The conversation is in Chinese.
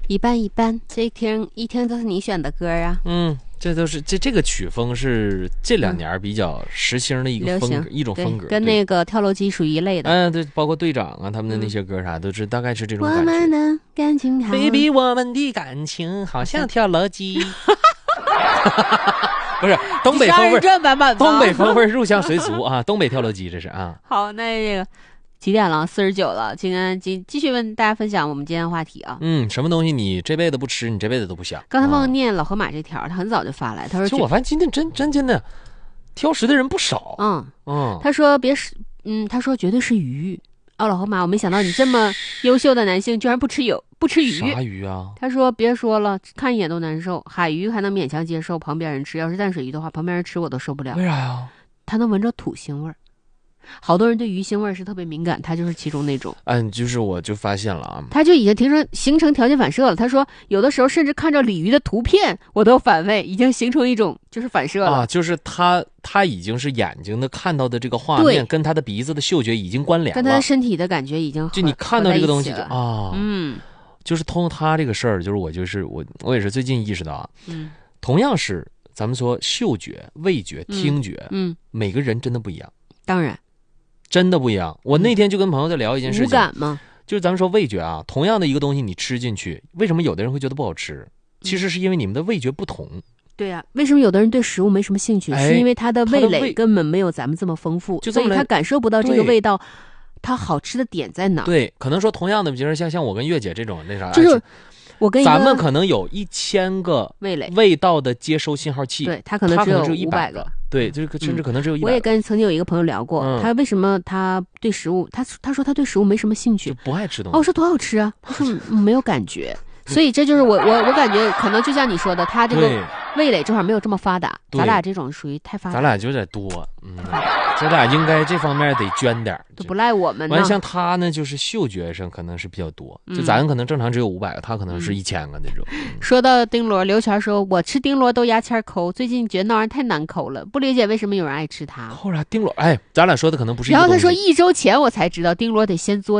一般一般，这一听都是你选的歌啊。 这都是这个曲风是这2年比较时兴的一个风格，一种风格， 跟那个跳楼机属于一类的。 对，包括队长啊，他们的那些歌啥都是大概是这种感觉。 我们的感情好 ，baby， 我们的感情好像跳楼机。不是东北风味，东北风味入乡随俗啊，东北跳楼机这是啊。 好，那这个几点了？49了。今天继续问大家分享我们今天的话题啊。 什么东西你这辈子不吃，你这辈子都不想。 刚才忘了念老河马这条，他很早就发来，他说：“ 其实我发现今天真的挑食的人不少。” 他说他说绝对是鱼。老河马，我没想到你这么优秀的男性居然不吃鱼。 啥鱼啊？ 他说别说了，看一眼都难受。海鱼还能勉强接受，旁边人吃；要是淡水鱼的话，旁边人吃我都受不了。 为啥呀？ 他能闻着土腥味儿。好多人对鱼腥味是特别敏感，他就是其中那种。 就是我就发现了啊， 他就已经形成条件反射了。他说有的时候甚至看着鲤鱼的图片我都反胃，已经形成一种就是反射了。 就是他已经是眼睛的看到的这个画面跟他的鼻子的嗅觉已经关联了， 跟他的身体的感觉已经就你看到这个东西就是通过他这个事儿，就是我也是最近意识到啊，同样是咱们说嗅觉、味觉、听觉，每个人真的不一样， 当然。 真的不一样。我那天就跟朋友在聊一件事情， 无感吗？ 就是咱们说味觉啊，同样的一个东西你吃进去，为什么有的人会觉得不好吃？其实是因为你们的味觉不同。 对啊，为什么有的人对食物没什么兴趣？是因为他的味蕾根本没有咱们这么丰富，所以他感受不到这个味道，它好吃的点在哪？ 对，可能说同样的，比如说像我跟月姐这种那啥， 就是我跟咱们可能有1000个味道的接收信号器， 对，他可能只有 100个。对，就是甚至可能只有100个。 我也跟曾经有一个朋友聊过，他为什么他对食物，他说他对食物没什么兴趣， 就不爱吃东西。 我说多好吃啊，他说没有感觉。所以这就是我感觉可能就像你说的，他这个味蕾正好没有这么发达，咱俩这种属于太发达， 咱俩就有点多，咱俩应该这方面得捐点， 都不赖我们呢。 完像他呢，就是嗅觉上可能是比较多，就咱可能正常只有500个，他可能是1000个那种。 说到丁螺，刘全说，我吃丁螺都牙签抠，最近觉得那玩意儿太难抠了，不理解为什么有人爱吃它。 抠啥丁螺？咱俩说的可能不是一个然后东西。 他说1周前我才知道丁螺得先做